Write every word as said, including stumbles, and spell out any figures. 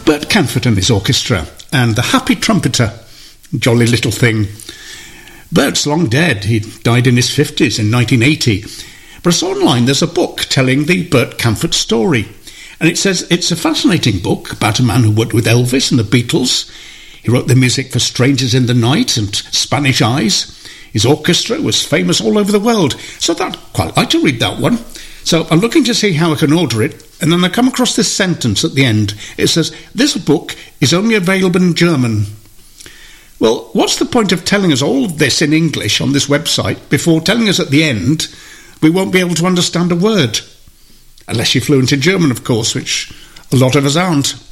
Bert Canford and his orchestra, and The Happy Trumpeter, jolly little thing. Bert's long dead. He died in his fifties in nineteen eighty. But I saw online there's a book telling the Bert Canford story. And it says it's a fascinating book about a man who worked with Elvis and the Beatles. He wrote the music for Strangers in the Night and Spanish Eyes. His orchestra was famous all over the world. So I'd quite like to read that one. So I'm looking to see how I can order it. And then I come across this sentence at the end. It says, this book is only available in German. Well, what's the point of telling us all this in English on this website before telling us at the end we won't be able to understand a word? Unless you're fluent in German, of course, which a lot of us aren't.